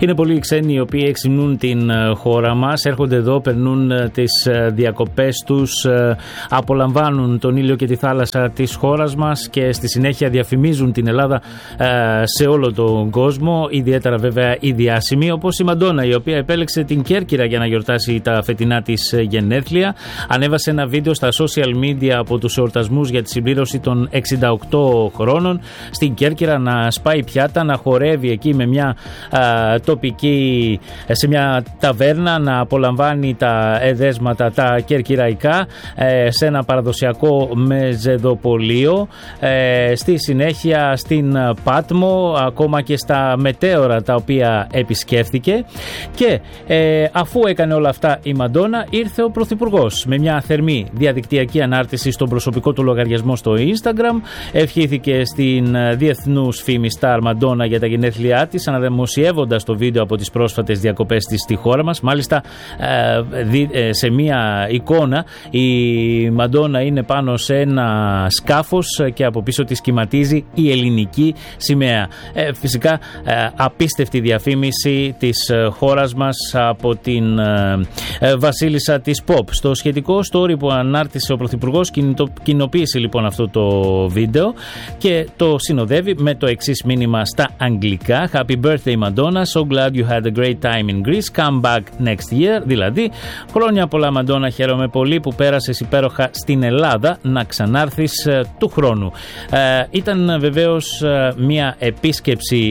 Είναι πολλοί ξένοι οι οποίοι εξυμνούν την χώρα μας, έρχονται εδώ, περνούν τις διακοπές τους, απολαμβάνουν τον ήλιο και τη θάλασσα της χώρας μας και στη συνέχεια διαφημίζουν την Ελλάδα σε όλο τον κόσμο, ιδιαίτερα βέβαια οι διάσημοι, όπως η Μαντόνα, η οποία επέλεξε την Κέρκυρα για να γιορτάσει τα φετινά της γενέθλια. Ανέβασε ένα βίντεο στα social media από τους εορτασμούς για τη συμπλήρωση των 68 χρόνων στην Κέρκυρα, να σπάει πιάτα, να χορεύει εκεί με μια τοπική, σε μια ταβέρνα, να απολαμβάνει τα εδέσματα τα κερκυραϊκά σε ένα παραδοσιακό μεζεδοπολείο, στη συνέχεια στην Πάτμο, ακόμα και στα μετέωρα τα οποία επισκέφθηκε. Και αφού έκανε όλα αυτά η Μαντόνα, ήρθε ο Πρωθυπουργός με μια θερμή διαδικτυακή ανάρτηση στον προσωπικό του λογαριασμό στο Instagram. Ευχήθηκε στην διεθνούς φήμη Σταρ Μαντόνα για τα γενέθλιά της, αναδημοσιεύοντας το βίντεο από τις πρόσφατες διακοπές της στη χώρα μας. Μάλιστα σε μια εικόνα η Μαντόνα είναι πάνω σε ένα σκάφος και από πίσω της κυματίζει η ελληνική σημαία. Φυσικά απίστευτη διαφήμιση της χώρας μας από την βασίλισσα της Pop. Στο σχετικό story που ανάρτησε ο Πρωθυπουργός κοινοποίησε λοιπόν αυτό το βίντεο και το συνοδεύει με το εξής μήνυμα στα αγγλικά: Happy birthday Madonna, so glad you had a great time in Greece, come back next year. Δηλαδή, χρόνια πολλά Μαντόνα, χαίρομαι πολύ που πέρασες υπέροχα στην Ελλάδα, να ξανάρθεις του χρόνου. Ήταν βεβαίως μια επίσκεψη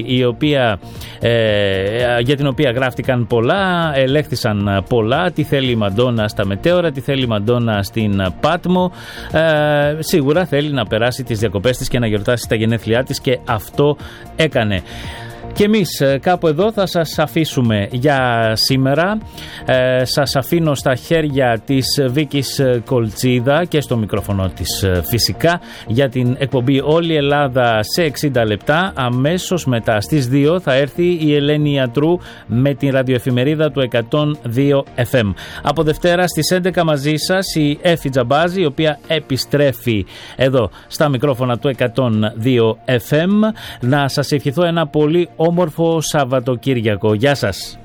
για την οποία γράφτηκαν πολλά, ελέγχθησαν πολλά. Τι θέλει η Μαντόνα στα μετέωρα, τι θέλει η Μαντόνα στην Πάτμο. Σίγουρα θέλει να περάσει τις διακοπές της και να γιορτάσει τα γενέθλιά της και αυτό έκανε. Και εμείς κάπου εδώ θα σας αφήσουμε για σήμερα. Σας αφήνω στα χέρια της Βίκης Κολτσίδα και στο μικρόφωνο της φυσικά για την εκπομπή Όλη η Ελλάδα σε 60 λεπτά. Αμέσως μετά στις 2 θα έρθει η Ελένη Ιατρού με την ραδιοεφημερίδα του 102 FM. Από Δευτέρα στις 11 μαζί σας η Έφη Τζαμπάζη, η οποία επιστρέφει εδώ στα μικρόφωνα του 102 FM. Να σας ευχηθώ ένα πολύ όμορφο Σαββατοκύριακο. Γεια σας.